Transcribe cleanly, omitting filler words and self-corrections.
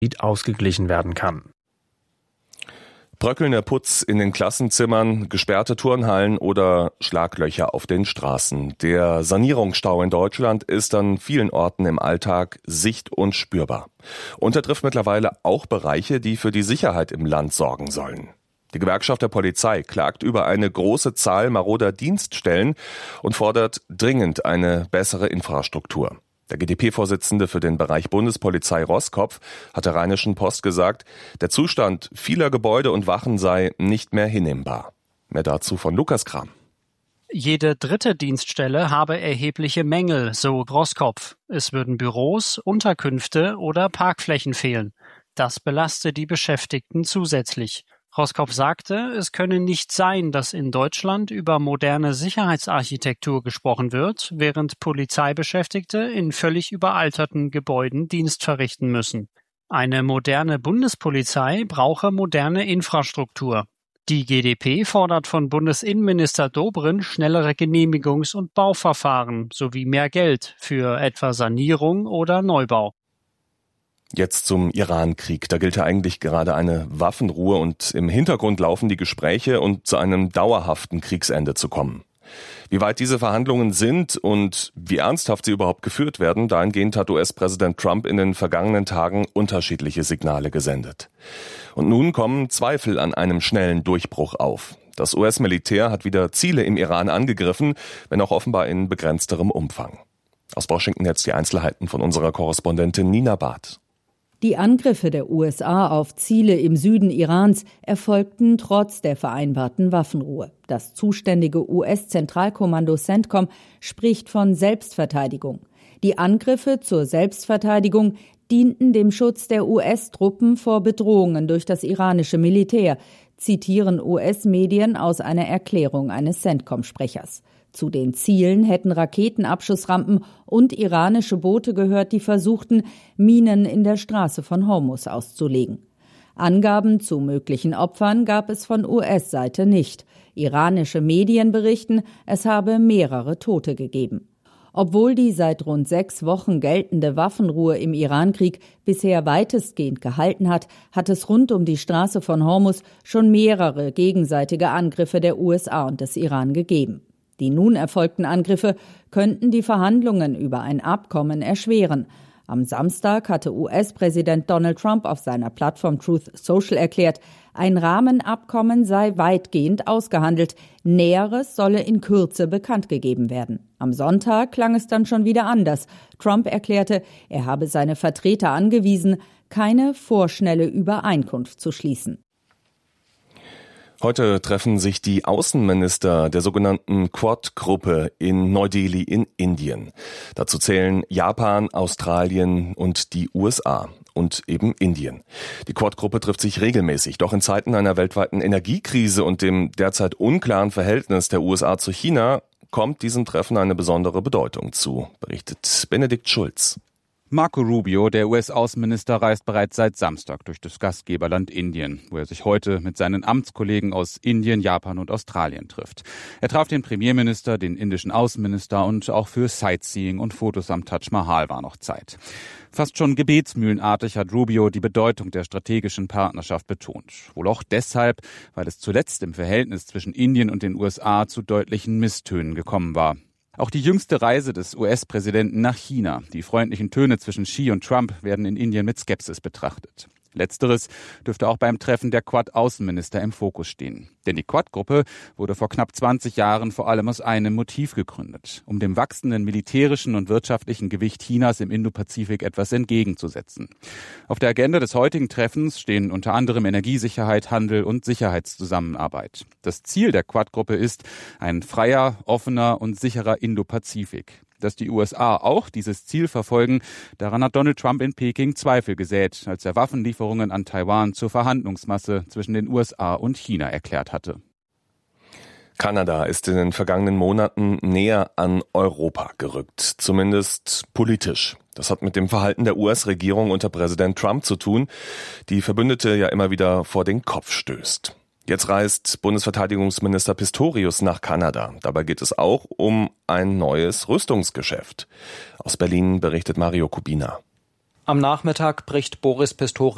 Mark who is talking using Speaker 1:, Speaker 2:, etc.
Speaker 1: ausgeglichen werden kann.
Speaker 2: Bröckelnder Putz in den Klassenzimmern, gesperrte Turnhallen oder Schlaglöcher auf den Straßen. Der Sanierungsstau in Deutschland ist an vielen Orten im Alltag sicht- und spürbar. Und er trifft mittlerweile auch Bereiche, die für die Sicherheit im Land sorgen sollen. Die Gewerkschaft der Polizei klagt über eine große Zahl maroder Dienststellen und fordert dringend eine bessere Infrastruktur. Der GdP-Vorsitzende für den Bereich Bundespolizei Roßkopf hat der Rheinischen Post gesagt, der Zustand vieler Gebäude und Wachen sei nicht mehr hinnehmbar. Mehr dazu von Lukas Kram.
Speaker 3: Jede dritte Dienststelle habe erhebliche Mängel, so Roßkopf. Es würden Büros, Unterkünfte oder Parkflächen fehlen. Das belaste die Beschäftigten zusätzlich. Roßkopf sagte, es könne nicht sein, dass in Deutschland über moderne Sicherheitsarchitektur gesprochen wird, während Polizeibeschäftigte in völlig überalterten Gebäuden Dienst verrichten müssen. Eine moderne Bundespolizei brauche moderne Infrastruktur. Die GdP fordert von Bundesinnenminister Dobrindt schnellere Genehmigungs- und Bauverfahren sowie mehr Geld für etwa Sanierung oder Neubau.
Speaker 2: Jetzt zum Iran-Krieg. Da gilt ja eigentlich gerade eine Waffenruhe und im Hintergrund laufen die Gespräche, um zu einem dauerhaften Kriegsende zu kommen. Wie weit diese Verhandlungen sind und wie ernsthaft sie überhaupt geführt werden, dahingehend hat US-Präsident Trump in den vergangenen Tagen unterschiedliche Signale gesendet. Und nun kommen Zweifel an einem schnellen Durchbruch auf. Das US-Militär hat wieder Ziele im Iran angegriffen, wenn auch offenbar in begrenzterem Umfang. Aus Washington jetzt die Einzelheiten von unserer Korrespondentin Nina Barth.
Speaker 4: Die Angriffe der USA auf Ziele im Süden Irans erfolgten trotz der vereinbarten Waffenruhe. Das zuständige US-Zentralkommando CENTCOM spricht von Selbstverteidigung. Die Angriffe zur Selbstverteidigung dienten dem Schutz der US-Truppen vor Bedrohungen durch das iranische Militär, zitieren US-Medien aus einer Erklärung eines CENTCOM-Sprechers. Zu den Zielen hätten Raketenabschussrampen und iranische Boote gehört, die versuchten, Minen in der Straße von Hormuz auszulegen. Angaben zu möglichen Opfern gab es von US-Seite nicht. Iranische Medien berichten, es habe mehrere Tote gegeben. Obwohl die seit rund 6 Wochen geltende Waffenruhe im Irankrieg bisher weitestgehend gehalten hat, hat es rund um die Straße von Hormuz schon mehrere gegenseitige Angriffe der USA und des Iran gegeben. Die nun erfolgten Angriffe könnten die Verhandlungen über ein Abkommen erschweren. Am Samstag hatte US-Präsident Donald Trump auf seiner Plattform Truth Social erklärt, ein Rahmenabkommen sei weitgehend ausgehandelt. Näheres solle in Kürze bekannt gegeben werden. Am Sonntag klang es dann schon wieder anders. Trump erklärte, er habe seine Vertreter angewiesen, keine vorschnelle Übereinkunft zu schließen.
Speaker 2: Heute treffen sich die Außenminister der sogenannten Quad-Gruppe in Neu-Delhi in Indien. Dazu zählen Japan, Australien und die USA und eben Indien. Die Quad-Gruppe trifft sich regelmäßig, doch in Zeiten einer weltweiten Energiekrise und dem derzeit unklaren Verhältnis der USA zu China kommt diesem Treffen eine besondere Bedeutung zu, berichtet Benedikt Schulz.
Speaker 5: Marco Rubio, der US-Außenminister, reist bereits seit Samstag durch das Gastgeberland Indien, wo er sich heute mit seinen Amtskollegen aus Indien, Japan und Australien trifft. Er traf den Premierminister, den indischen Außenminister und auch für Sightseeing und Fotos am Taj Mahal war noch Zeit. Fast schon gebetsmühlenartig hat Rubio die Bedeutung der strategischen Partnerschaft betont. Wohl auch deshalb, weil es zuletzt im Verhältnis zwischen Indien und den USA zu deutlichen Misstönen gekommen war. Auch die jüngste Reise des US-Präsidenten nach China. Die freundlichen Töne zwischen Xi und Trump werden in Indien mit Skepsis betrachtet. Letzteres dürfte auch beim Treffen der Quad-Außenminister im Fokus stehen. Denn die Quad-Gruppe wurde vor knapp 20 Jahren vor allem aus einem Motiv gegründet, um dem wachsenden militärischen und wirtschaftlichen Gewicht Chinas im Indopazifik etwas entgegenzusetzen. Auf der Agenda des heutigen Treffens stehen unter anderem Energiesicherheit, Handel und Sicherheitszusammenarbeit. Das Ziel der Quad-Gruppe ist ein freier, offener und sicherer Indopazifik. Dass die USA auch dieses Ziel verfolgen, daran hat Donald Trump in Peking Zweifel gesät, als er Waffenlieferungen an Taiwan zur Verhandlungsmasse zwischen den USA und China erklärt hatte.
Speaker 2: Kanada ist in den vergangenen Monaten näher an Europa gerückt, zumindest politisch. Das hat mit dem Verhalten der US-Regierung unter Präsident Trump zu tun, die Verbündete ja immer wieder vor den Kopf stößt. Jetzt reist Bundesverteidigungsminister Pistorius nach Kanada. Dabei geht es auch um ein neues Rüstungsgeschäft. Aus Berlin berichtet Mario Kubina.
Speaker 6: Am Nachmittag bricht Boris Pistorius